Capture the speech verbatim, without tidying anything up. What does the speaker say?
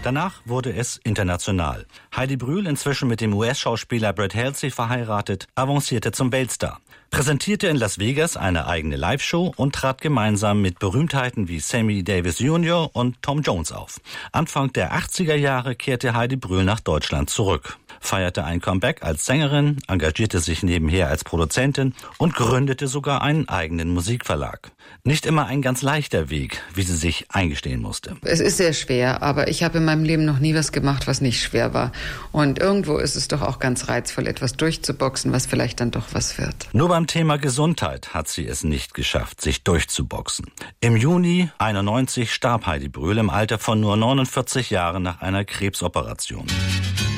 Danach wurde es international. Heidi Brühl, inzwischen mit dem U S-Schauspieler Brad Halsey verheiratet, avancierte zum Weltstar. Präsentierte in Las Vegas eine eigene Live-Show und trat gemeinsam mit Berühmtheiten wie Sammy Davis Junior und Tom Jones auf. Anfang der achtziger Jahre kehrte Heidi Brühl nach Deutschland zurück, feierte ein Comeback als Sängerin, engagierte sich nebenher als Produzentin und gründete sogar einen eigenen Musikverlag. Nicht immer ein ganz leichter Weg, wie sie sich eingestehen musste. Es ist sehr schwer, aber ich habe in meinem Leben noch nie was gemacht, was nicht schwer war. Und irgendwo ist es doch auch ganz reizvoll, etwas durchzuboxen, was vielleicht dann doch was wird. Nur beim Thema Gesundheit hat sie es nicht geschafft, sich durchzuboxen. Im Juni einundneunzig starb Heidi Brühl im Alter von nur neunundvierzig Jahren nach einer Krebsoperation.